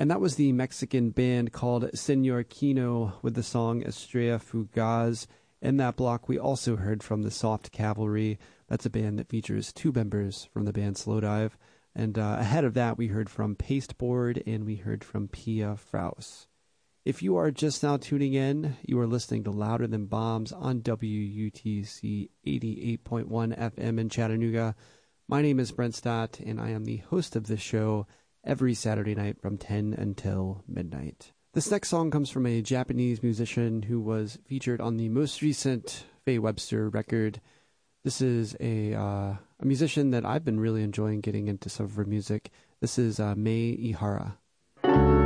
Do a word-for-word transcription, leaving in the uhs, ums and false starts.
And that was the Mexican band called Senor Kino with the song Estrella Fugaz. In that block, we also heard from the Soft Cavalry. That's a band that features two members from the band Slowdive. And uh, ahead of that, we heard from Pasteboard and we heard from Pia Fraus. If you are just now tuning in, you are listening to Louder Than Bombs on W U T C eighty-eight point one F M in Chattanooga. My name is Brent Stott, and I am the host of this show every Saturday night from ten until midnight. This next song comes from a Japanese musician who was featured on the most recent Faye Webster record. This is a uh, a musician that I've been really enjoying getting into some of her music. This is uh, Mei Ihara.